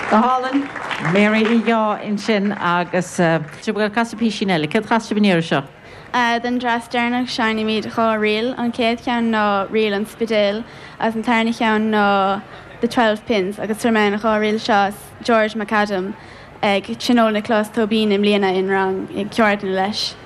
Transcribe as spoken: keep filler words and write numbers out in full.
Hálan Mary i gá in sin agus tu bhfuil casapí sinile, cad chaiste bhíar seo? Den dras dearnach seánna míad chá riil, an céad ceann ná riil an spidéil, as an tarna cheann ná the twelve pins, agus tuairmeanna chá riil seo George McAdam ag tsinóil na clás tóbín im líana in rang ag ceartna leis.